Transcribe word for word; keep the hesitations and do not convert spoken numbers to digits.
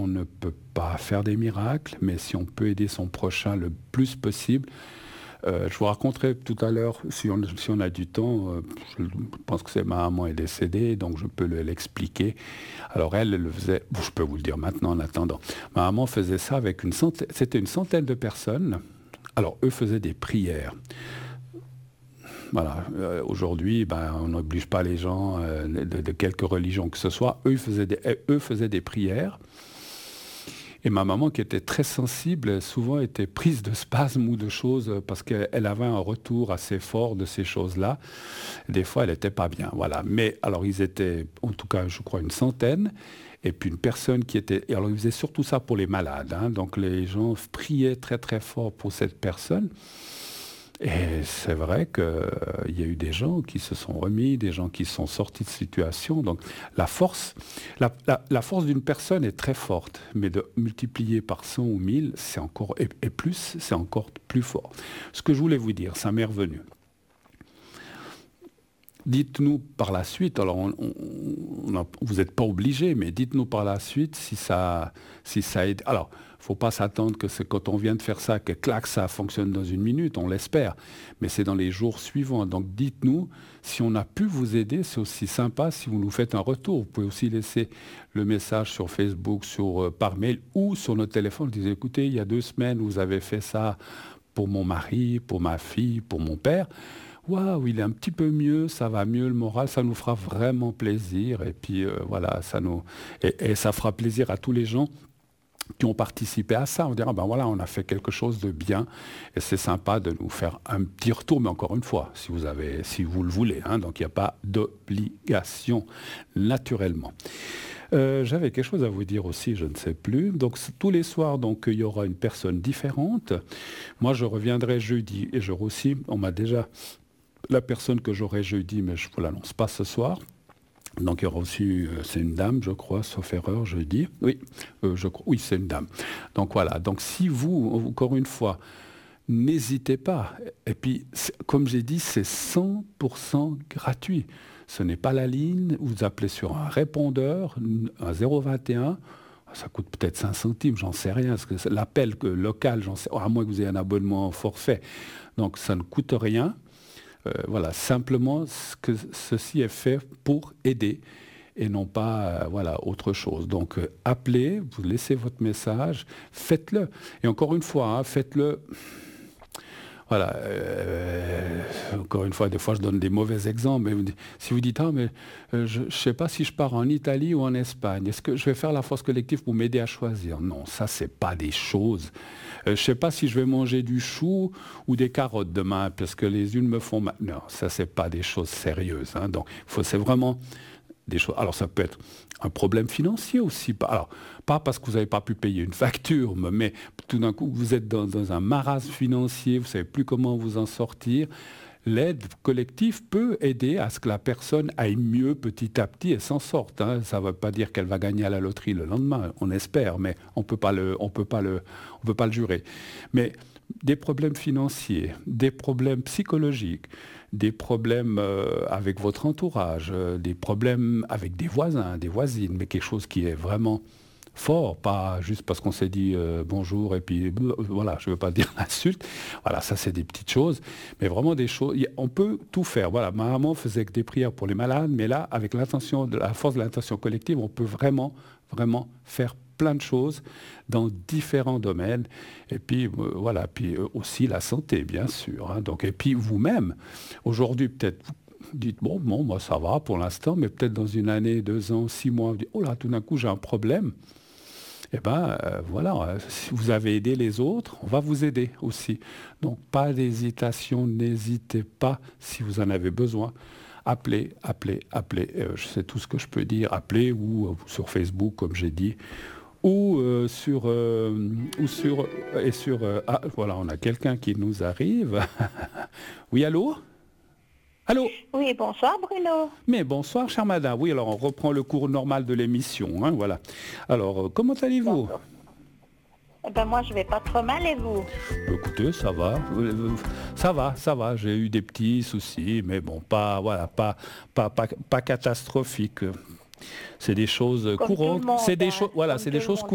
on ne peut pas faire des miracles, mais si on peut aider son prochain le plus possible. Euh, je vous raconterai tout à l'heure, si on, si on a du temps, euh, je pense que c'est ma maman est décédée, donc je peux le, l'expliquer. Alors elle, elle le faisait, bon, je peux vous le dire maintenant en attendant. Ma maman faisait ça avec une centaine, c'était une centaine de personnes. Alors eux faisaient des prières. Voilà, euh, aujourd'hui, ben, on n'oblige pas les gens euh, de, de quelque religion que ce soit. Eux faisaient des, eux faisaient des prières. Et ma maman, qui était très sensible, souvent était prise de spasmes ou de choses parce qu'elle avait un retour assez fort de ces choses-là. Des fois, elle n'était pas bien. Voilà. Mais alors, ils étaient, en tout cas, je crois, une centaine. Et puis une personne qui était... Et alors, ils faisaient surtout ça pour les malades. Hein. Donc, les gens priaient très, très fort pour cette personne. Et c'est vrai qu'il euh, y a eu des gens qui se sont remis, des gens qui sont sortis de situation. Donc la force, la, la, la force d'une personne est très forte, mais de multiplier par cent ou mille, c'est encore, et, et plus, c'est encore plus fort. Ce que je voulais vous dire, ça m'est revenu. Dites-nous par la suite, alors on, on, on, vous n'êtes pas obligé, mais dites-nous par la suite si ça, si ça aide. Alors, il ne faut pas s'attendre que c'est quand on vient de faire ça, que clac, ça fonctionne dans une minute, on l'espère. Mais c'est dans les jours suivants. Donc dites-nous si on a pu vous aider, c'est aussi sympa si vous nous faites un retour. Vous pouvez aussi laisser le message sur Facebook, sur, euh, par mail ou sur notre téléphone. Dites, écoutez, il y a deux semaines, vous avez fait ça pour mon mari, pour ma fille, pour mon père. Waouh, il est un petit peu mieux, ça va mieux le moral, ça nous fera vraiment plaisir. Et puis euh, voilà, ça nous et, et ça fera plaisir à tous les gens qui ont participé à ça. On dira, ben voilà, on a fait quelque chose de bien. Et c'est sympa de nous faire un petit retour, mais encore une fois, si vous avez, si vous le voulez. Hein, donc il n'y a pas d'obligation, naturellement. Euh, j'avais quelque chose à vous dire aussi, je ne sais plus. Donc tous les soirs, donc il y aura une personne différente. Moi, je reviendrai jeudi et jour aussi. On m'a déjà la personne que j'aurai jeudi, mais je ne vous l'annonce pas ce soir. Donc il y aura aussi, euh, c'est une dame, je crois, sauf erreur, jeudi. Oui, euh, je crois, oui, c'est une dame. Donc voilà. Donc si vous, encore une fois, n'hésitez pas. Et puis, comme j'ai dit, c'est cent pour cent gratuit. Ce n'est pas la ligne. Vous appelez sur un répondeur, un zéro vingt et un. Ça coûte peut-être cinq centimes, j'en sais rien. Parce que l'appel local, j'en sais, à moins que vous ayez un abonnement forfait. Donc ça ne coûte rien. Euh, voilà, simplement, ce que ceci est fait pour aider et non pas euh, voilà, autre chose. Donc, euh, appelez, vous laissez votre message, faites-le. Et encore une fois, hein, faites-le. Voilà, euh, encore une fois, des fois je donne des mauvais exemples, mais vous, si vous dites, ah, mais euh, je ne sais pas si je pars en Italie ou en Espagne, est-ce que je vais faire la force collective pour m'aider à choisir? Non, ça, ce n'est pas des choses. Euh, je ne sais pas si je vais manger du chou ou des carottes demain, parce que les unes me font mal. Non, ça, ce n'est pas des choses sérieuses. Hein. Donc, faut, c'est vraiment des choses. Alors, ça peut être un problème financier aussi. Alors, pas parce que vous n'avez pas pu payer une facture, mais tout d'un coup, vous êtes dans, dans un marasme financier, vous ne savez plus comment vous en sortir. L'aide collective peut aider à ce que la personne aille mieux petit à petit et s'en sorte. Hein. Ça ne veut pas dire qu'elle va gagner à la loterie le lendemain, on espère, mais on peut pas le, on peut pas le, on peut pas le jurer. Mais des problèmes financiers, des problèmes psychologiques, des problèmes euh, avec votre entourage, euh, des problèmes avec des voisins, des voisines, mais quelque chose qui est vraiment fort, pas juste parce qu'on s'est dit euh, bonjour et puis euh, voilà, je ne veux pas dire l'insulte. Voilà, ça c'est des petites choses, mais vraiment des choses. On peut tout faire. Voilà, ma maman faisait que des prières pour les malades, mais là, avec l'intention, de la force de l'intention collective, on peut vraiment, vraiment faire plein de choses dans différents domaines. Et puis euh, voilà, puis euh, aussi la santé, bien sûr. Hein. Donc et puis vous-même, aujourd'hui peut-être. Dites, bon, bon, moi ça va pour l'instant, mais peut-être dans une année, deux ans, six mois, vous dites, oh là, tout d'un coup j'ai un problème. Eh bien, euh, voilà, si vous avez aidé les autres, on va vous aider aussi. Donc, pas d'hésitation, n'hésitez pas si vous en avez besoin. Appelez, appelez, appelez. Euh, je sais tout ce que je peux dire. Appelez ou euh, sur Facebook, comme j'ai dit, ou euh, sur, euh, ou sur, et sur. Euh, ah, voilà, on a quelqu'un qui nous arrive. Oui, allô? Allô? Oui, bonsoir Bruno. Mais bonsoir, chère madame. Oui, alors on reprend le cours normal de l'émission. Hein, voilà. Alors, euh, comment allez-vous? Bonjour. Eh ben moi, je vais pas trop mal et vous? Écoutez, ça va. Euh, Ça va, ça va. J'ai eu des petits soucis, mais bon, pas, voilà, pas, pas, pas, pas catastrophiques. C'est des choses Comme tout le courantes. monde, C'est des hein, choses, voilà, comme c'est tout des le choses monde.